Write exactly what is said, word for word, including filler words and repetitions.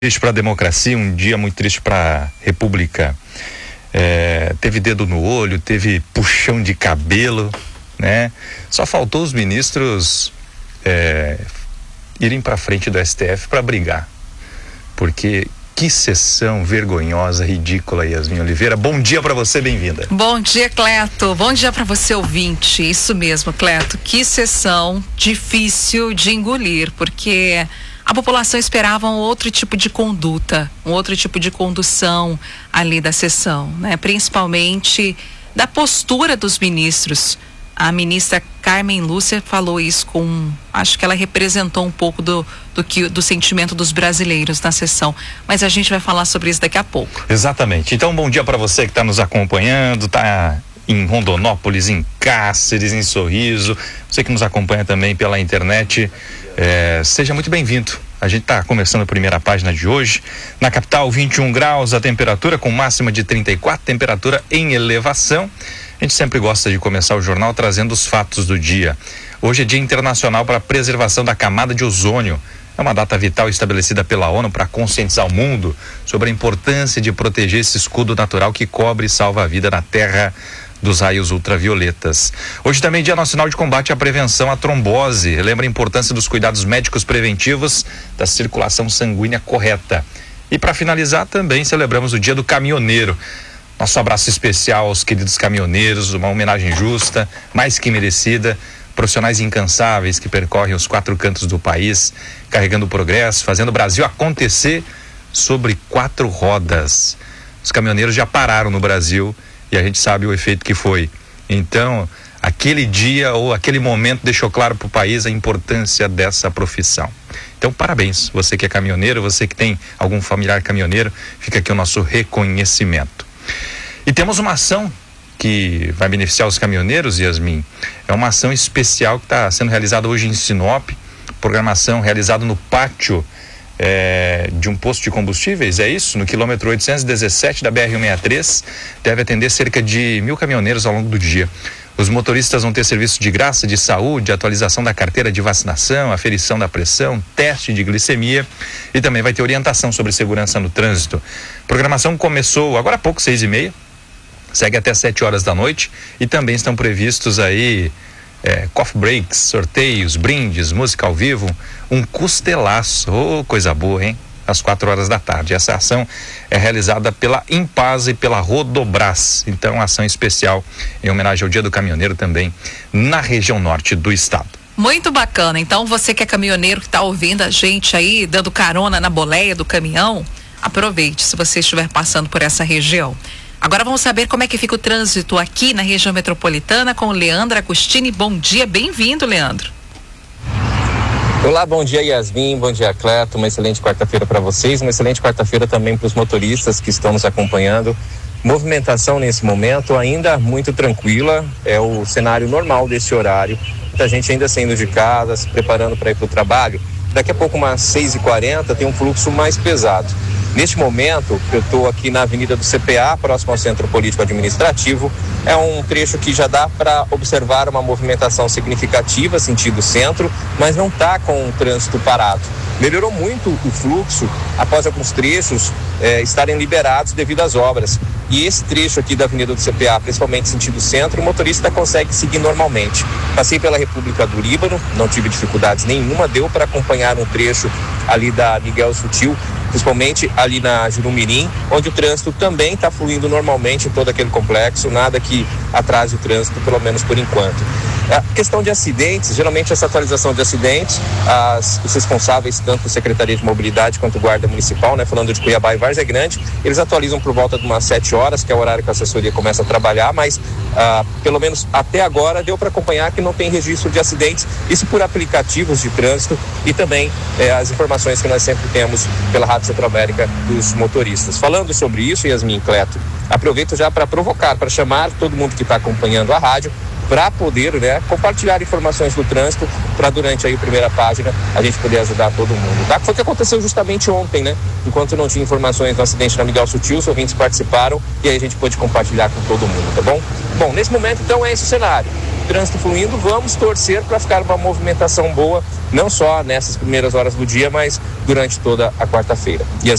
triste para a democracia, um dia muito triste para a República. É, teve dedo no olho, teve puxão de cabelo, né? Só faltou os ministros é, irem para frente do S T F para brigar, porque que sessão vergonhosa, ridícula, Yasmin Oliveira. Bom dia para você, bem-vinda. Bom dia, Cleto. Bom dia para você, ouvinte. Isso mesmo, Cleto. Que sessão difícil de engolir, porque a população esperava um outro tipo de conduta, um outro tipo de condução ali da sessão, né? Principalmente da postura dos ministros. A ministra Carmen Lúcia falou isso com, acho que ela representou um pouco do, do, que, do sentimento dos brasileiros na sessão, mas a gente vai falar sobre isso daqui a pouco. Exatamente. Então, bom dia para você que está nos acompanhando, está em Rondonópolis, em Cáceres, em Sorriso, você que nos acompanha também pela internet, é, seja muito bem-vindo. A gente está começando a primeira página de hoje. Na capital, vinte e um graus a temperatura, com máxima de trinta e quatro, temperatura em elevação. A gente sempre gosta de começar o jornal trazendo os fatos do dia. Hoje é Dia Internacional para a Preservação da Camada de Ozônio. É uma data vital estabelecida pela ONU para conscientizar o mundo sobre a importância de proteger esse escudo natural que cobre e salva a vida na Terra dos raios ultravioletas. Hoje também é Dia Nacional de Combate à Prevenção à Trombose. Lembra a importância dos cuidados médicos preventivos da circulação sanguínea correta. E para finalizar também celebramos o Dia do Caminhoneiro. Nosso abraço especial aos queridos caminhoneiros, uma homenagem justa, mais que merecida, profissionais incansáveis que percorrem os quatro cantos do país, carregando o progresso, fazendo o Brasil acontecer sobre quatro rodas. Os caminhoneiros já pararam no Brasil e a gente sabe o efeito que foi. Então, aquele dia ou aquele momento deixou claro para o país a importância dessa profissão. Então, parabéns, você que é caminhoneiro, você que tem algum familiar caminhoneiro, fica aqui o nosso reconhecimento. E temos uma ação que vai beneficiar os caminhoneiros, Yasmin. É uma ação especial que está sendo realizada hoje em Sinop, programação realizada no pátio é, de um posto de combustíveis, é isso? No quilômetro oitocentos e dezessete da B R cento e sessenta e três, deve atender cerca de mil caminhoneiros ao longo do dia. Os motoristas vão ter serviço de graça de saúde, atualização da carteira de vacinação, aferição da pressão, teste de glicemia e também vai ter orientação sobre segurança no trânsito. A programação começou agora há pouco, seis e meia, segue até sete horas da noite e também estão previstos aí é, coffee breaks, sorteios, brindes, música ao vivo, um costelaço, oh, coisa boa, hein? Às quatro horas da tarde. Essa ação é realizada pela Impasa e pela Rodobras. Então, ação especial em homenagem ao Dia do Caminhoneiro também na região norte do estado. Muito bacana. Então, você que é caminhoneiro, que está ouvindo a gente aí, dando carona na boleia do caminhão, aproveite se você estiver passando por essa região. Agora vamos saber como é que fica o trânsito aqui na região metropolitana com o Leandro Agostini. Bom dia, bem-vindo, Leandro. Olá, bom dia, Yasmin, bom dia, Cleto, uma excelente quarta-feira para vocês, uma excelente quarta-feira também para os motoristas que estão nos acompanhando. Movimentação nesse momento ainda muito tranquila, é o cenário normal desse horário, muita gente ainda saindo de casa, se preparando para ir para o trabalho. Daqui a pouco, umas seis e quarenta, tem um fluxo mais pesado. Neste momento, eu estou aqui na Avenida do C P A, próximo ao Centro Político Administrativo. É um trecho que já dá para observar uma movimentação significativa, sentido centro, mas não está com o trânsito parado. Melhorou muito o fluxo após alguns trechos eh, estarem liberados devido às obras. E esse trecho aqui da Avenida do C P A, principalmente sentido centro, o motorista consegue seguir normalmente. Passei pela República do Líbano, não tive dificuldades nenhuma, deu para acompanhar um trecho ali da Miguel Sutil, principalmente ali na Jurumirim, onde o trânsito também está fluindo normalmente em todo aquele complexo, nada que atrase o trânsito, pelo menos por enquanto. A questão de acidentes, geralmente essa atualização de acidentes, as, os responsáveis, tanto a Secretaria de Mobilidade quanto o Guarda Municipal, né, falando de Cuiabá e Várzea Grande, eles atualizam por volta de umas sete horas, que é o horário que a assessoria começa a trabalhar, mas ah, pelo menos até agora deu para acompanhar que não tem registro de acidentes, isso por aplicativos de trânsito e também eh, as informações que nós sempre temos pela Rádio Centro-América dos motoristas. Falando sobre isso, Yasmin, Cleto, aproveito já para provocar, para chamar todo mundo que está acompanhando a rádio para poder, né, compartilhar informações do trânsito para durante aí a primeira página a gente poder ajudar todo mundo, tá? Foi o que aconteceu justamente ontem, né? Enquanto não tinha informações do acidente na Miguel Sutil, os ouvintes participaram e aí a gente pôde compartilhar com todo mundo, tá bom? Bom, nesse momento então é esse o cenário. Trânsito fluindo, vamos torcer para ficar uma movimentação boa, não só nessas primeiras horas do dia, mas durante toda a quarta-feira. E as